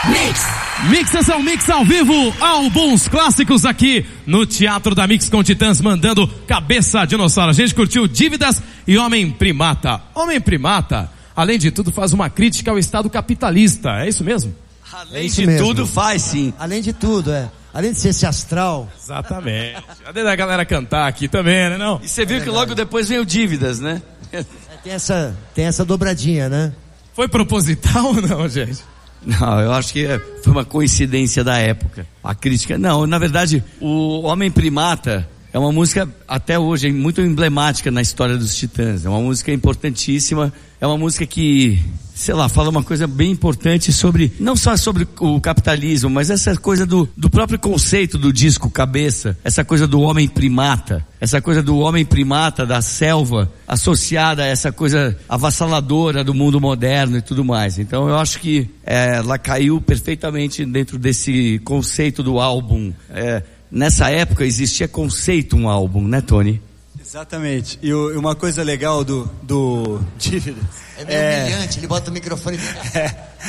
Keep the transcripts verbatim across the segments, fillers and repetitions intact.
Mix. Mix, sessão Mix ao vivo, álbuns clássicos aqui no Teatro da Mix com Titãs, mandando Cabeça Dinossauro. A gente curtiu Dívidas e Homem Primata. Homem Primata, além de tudo, faz uma crítica ao Estado capitalista, é isso mesmo? Além é isso de mesmo. Tudo faz sim. Além de tudo, é. Além de ser esse astral. Exatamente. Além da galera cantar aqui também, né não? E você viu é que logo depois veio Dívidas, né? É, tem essa, tem essa dobradinha, né? Foi proposital ou não, gente? Não, eu acho que foi uma coincidência da época. A crítica, não, na verdade, o Homem Primata é uma música, até hoje, muito emblemática na história dos Titãs. É uma música importantíssima, é uma música que, sei lá, fala uma coisa bem importante sobre, não só sobre o capitalismo, mas essa coisa do, do próprio conceito do disco Cabeça, essa coisa do homem primata, essa coisa do homem primata da selva, associada a essa coisa avassaladora do mundo moderno e tudo mais. Então eu acho que é, ela caiu perfeitamente dentro desse conceito do álbum. É, nessa época existia conceito um álbum, né, Tony? Exatamente. E o, uma coisa legal do, do Dívidas. É meio é... humilhante, ele bota o microfone. É.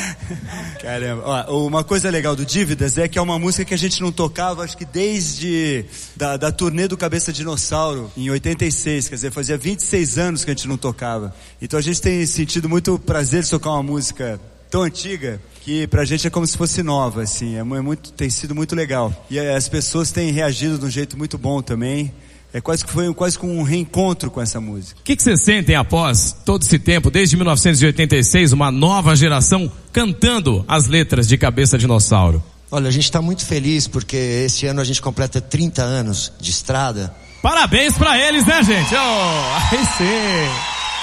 Caramba. Ó, uma coisa legal do Dívidas é que é uma música que a gente não tocava, acho que desde da, da turnê do Cabeça Dinossauro, em oitenta e seis, quer dizer, fazia vinte e seis anos que a gente não tocava. Então a gente tem sentido muito prazer de tocar uma música tão antiga que pra gente é como se fosse nova, assim, é muito, tem sido muito legal. E as pessoas têm reagido de um jeito muito bom também. É quase que foi quase como um reencontro com essa música. O que, que vocês sentem após todo esse tempo, desde mil novecentos e oitenta e seis, uma nova geração cantando as letras de Cabeça Dinossauro? Olha, a gente está muito feliz porque esse ano a gente completa trinta anos de estrada. Parabéns pra eles, né, gente? Oh, aí sim.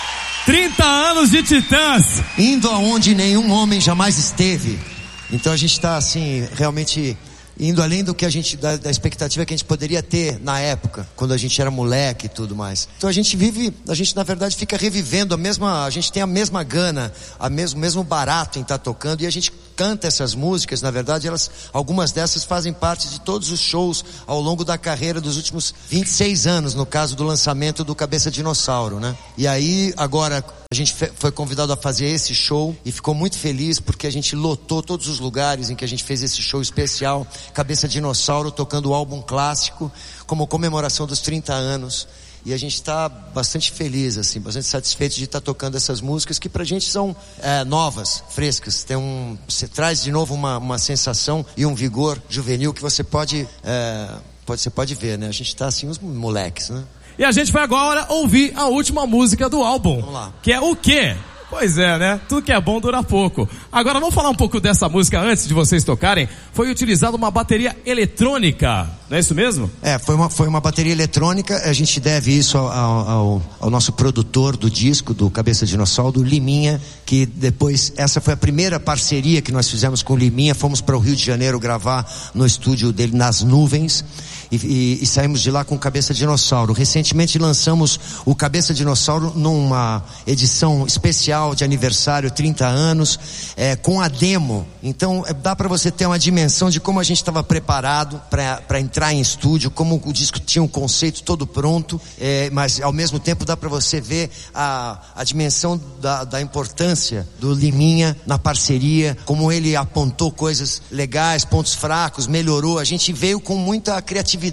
trinta anos de Titãs. Indo aonde nenhum homem jamais esteve. Então a gente está assim, realmente indo além do que a gente, da, da expectativa que a gente poderia ter na época, quando a gente era moleque e tudo mais. Então a gente vive, a gente na verdade fica revivendo a mesma, a gente tem a mesma gana, a mesmo, mesmo barato em estar tocando, e a gente canta essas músicas, na verdade elas, algumas dessas fazem parte de todos os shows ao longo da carreira dos últimos vinte e seis anos, no caso do lançamento do Cabeça Dinossauro, né? E aí, agora, a gente foi convidado a fazer esse show e ficou muito feliz porque a gente lotou todos os lugares em que a gente fez esse show especial, Cabeça Dinossauro, tocando o álbum clássico, como comemoração dos trinta anos. E a gente está bastante feliz, assim, bastante satisfeito de estar tá tocando essas músicas que pra gente são é, novas, frescas. Tem um, você traz de novo uma, uma sensação e um vigor juvenil que você pode, é, pode, você pode ver, né? A gente tá assim, os moleques, né? E a gente vai agora ouvir a última música do álbum. Vamos lá. Que é O Quê? Pois é, né? Tudo que é bom dura pouco. Agora vamos falar um pouco dessa música antes de vocês tocarem. Foi utilizada uma bateria eletrônica, não é isso mesmo? É, foi uma, foi uma bateria eletrônica. A gente deve isso ao, ao, ao nosso produtor do disco, do Cabeça Dinossauro, do Liminha, que depois, essa foi a primeira parceria que nós fizemos com o Liminha. Fomos para o Rio de Janeiro gravar no estúdio dele, Nas Nuvens. E, e, e saímos de lá com o Cabeça Dinossauro. Recentemente lançamos o Cabeça Dinossauro numa edição especial de aniversário, trinta anos, é, com a demo. Então é, dá para você ter uma dimensão de como a gente estava preparado para entrar em estúdio, como o disco tinha um conceito todo pronto, é, mas ao mesmo tempo dá para você ver a, a dimensão da, da importância do Liminha na parceria, como ele apontou coisas legais, pontos fracos, melhorou. A gente veio com muita criatividade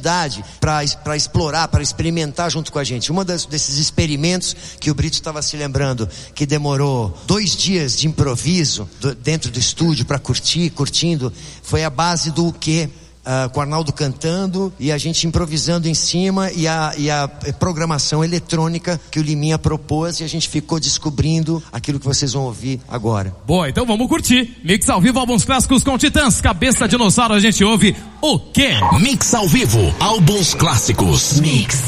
para explorar, para experimentar junto com a gente. Um desses experimentos que o Brito estava se lembrando, que demorou dois dias de improviso do, dentro do estúdio para curtir, curtindo, foi a base do quê? Uh, com o Arnaldo cantando e a gente improvisando em cima, e a, e a programação eletrônica que o Liminha propôs, e a gente ficou descobrindo aquilo que vocês vão ouvir agora. Boa, então vamos curtir. Mix ao vivo, álbuns clássicos com Titãs, Cabeça Dinossauro, a gente ouve O Quê? Mix ao vivo, álbuns clássicos. Mix.